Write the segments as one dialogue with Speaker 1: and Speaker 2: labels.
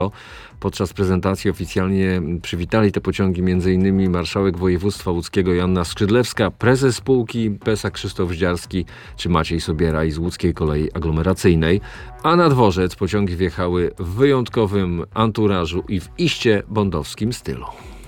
Speaker 1: Podczas prezentacji oficjalnie przywitali te pociągi m.in. marszałek województwa łódzkiego Joanna Skrzydlewska, prezes spółki PESA Krzysztof Żdziarski czy Maciej Sobieraj z Łódzkiej Kolei Aglomeracyjnej. A na dworzec pociągi wjechały w wyjątkowym anturażu i w iście bondowskim stylu.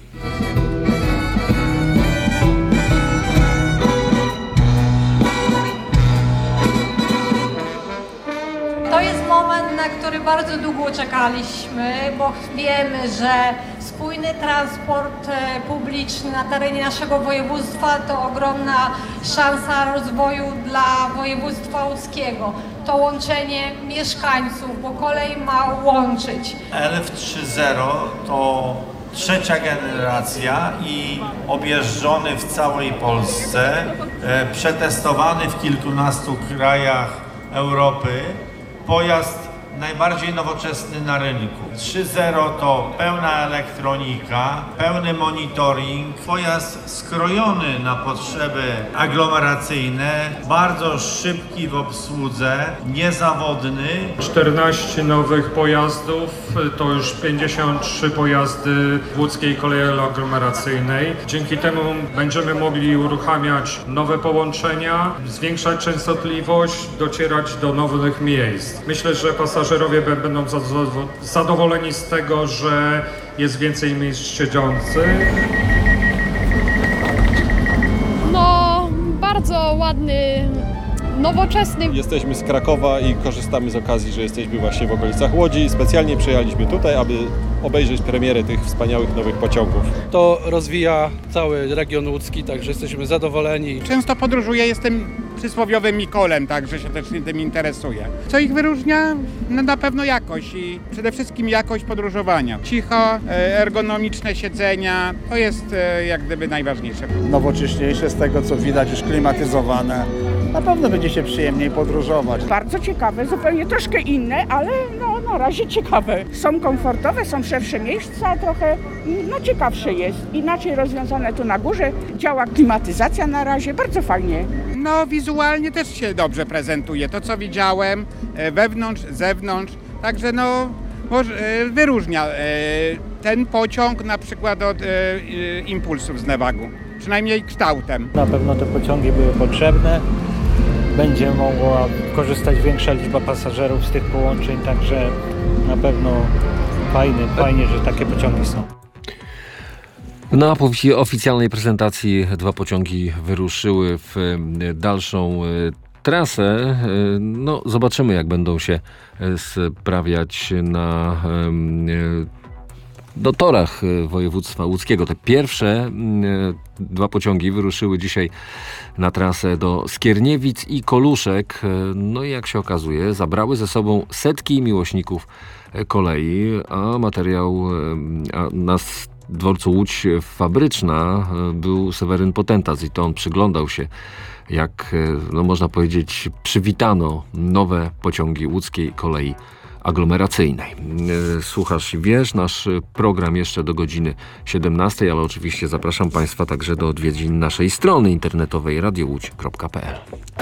Speaker 2: To jest moment, na który bardzo długo czekaliśmy, bo wiemy, że spójny transport publiczny na terenie naszego województwa to ogromna szansa rozwoju dla województwa łódzkiego. To łączenie mieszkańców, bo kolej ma łączyć.
Speaker 3: LF 3.0 to trzecia generacja i objeżdżony w całej Polsce, przetestowany w kilkunastu krajach Europy. Pojazd najbardziej nowoczesny na rynku. 3.0 to pełna elektronika, pełny monitoring, pojazd skrojony na potrzeby aglomeracyjne, bardzo szybki w obsłudze, niezawodny.
Speaker 4: 14 nowych pojazdów, to już 53 pojazdy w Łódzkiej Kolei Aglomeracyjnej. Dzięki temu będziemy mogli uruchamiać nowe połączenia, zwiększać częstotliwość, docierać do nowych miejsc. Myślę, że pasażerowie będą zadowoleni z tego, że jest więcej miejsc siedzących.
Speaker 5: No, bardzo ładny, nowoczesny.
Speaker 6: Jesteśmy z Krakowa i korzystamy z okazji, że jesteśmy właśnie w okolicach Łodzi. Specjalnie przyjechaliśmy tutaj, aby obejrzeć premierę tych wspaniałych nowych pociągów.
Speaker 7: To rozwija cały region łódzki, także jesteśmy zadowoleni.
Speaker 8: Często podróżuję, jestem przysłowiowym Mikolem, także się też tym interesuję. Co ich wyróżnia? No na pewno jakość i przede wszystkim jakość podróżowania. Cicho, ergonomiczne siedzenia, to jest jak gdyby najważniejsze.
Speaker 9: Nowocześniejsze z tego co widać, już klimatyzowane. Na pewno będzie się przyjemniej podróżować.
Speaker 10: Bardzo ciekawe, zupełnie troszkę inne, ale na razie ciekawe. Są komfortowe, są szersze miejsca, trochę ciekawsze jest. Inaczej rozwiązane tu na górze, działa klimatyzacja na razie, bardzo fajnie.
Speaker 8: No wizualnie też się dobrze prezentuje, to co widziałem, wewnątrz, zewnątrz, także wyróżnia ten pociąg na przykład od impulsów z Newagu, przynajmniej kształtem.
Speaker 11: Na pewno te pociągi były potrzebne. Będzie mogła korzystać większa liczba pasażerów z tych połączeń, także na pewno fajnie, że takie pociągi są.
Speaker 1: Na oficjalnej prezentacji dwa pociągi wyruszyły w dalszą trasę. No, zobaczymy, jak będą się sprawiać na torach województwa łódzkiego. Te pierwsze dwa pociągi wyruszyły dzisiaj na trasę do Skierniewic i Koluszek. No i jak się okazuje, zabrały ze sobą setki miłośników kolei, a materiał na dworcu Łódź Fabryczna był Seweryn Potentat i to on przyglądał się, jak można powiedzieć, przywitano nowe pociągi Łódzkiej Kolei Aglomeracyjnej. Słuchasz i wiesz, nasz program jeszcze do godziny 17, ale oczywiście zapraszam Państwa także do odwiedzin naszej strony internetowej radiołódź.pl.